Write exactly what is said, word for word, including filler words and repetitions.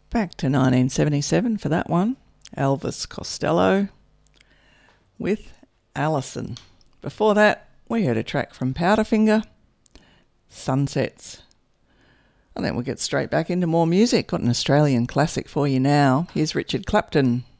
Back to nineteen seventy-seven for that one. Elvis Costello with Alison. Before that, we heard a track from Powderfinger, Sunsets. And then we'll get straight back into more music. Got an Australian classic for you now. Here's Richard Clapton.